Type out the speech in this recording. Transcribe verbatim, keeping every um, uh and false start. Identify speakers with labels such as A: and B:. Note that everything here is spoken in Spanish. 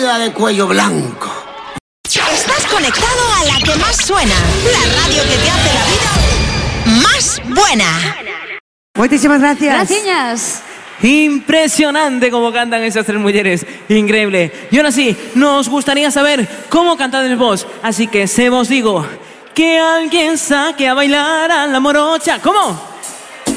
A: queda de cuello blanco.
B: Estás conectado a la que más suena, la radio que te hace la vida más buena.
C: Muchísimas gracias.
D: Gracias.
E: Impresionante cómo cantan esas tres mujeres. Increíble. Y ahora sí, nos gustaría saber cómo cantan vos. Así que se vos digo, que alguien saque a bailar a la morocha. ¿Cómo?